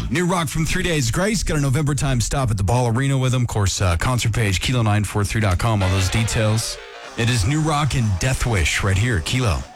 New Rock from 3 Days Grace. Got a November time stop at the Ball Arena with him. Of course, concert page, kilo943.com, all those details. It is New Rock and Death Wish right here at Kilo.